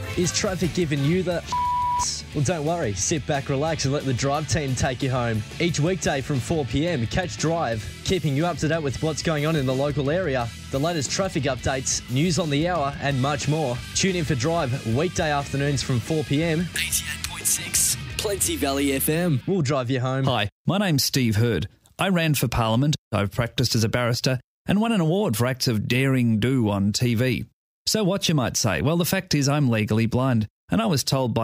Is traffic giving you the... Well, don't worry. Sit back, relax and let the Drive team take you home. Each weekday from 4 p.m, catch Drive, keeping you up to date with what's going on in the local area, the latest traffic updates, news on the hour and much more. Tune in for Drive weekday afternoons from 4 p.m. 88.6 Plenty Valley FM. We'll drive you home. Hi, my name's Steve Hurd. I ran for Parliament, I've practiced as a barrister and won an award for acts of daring do on TV. So what, you might say? Well, the fact is I'm legally blind, and I was told by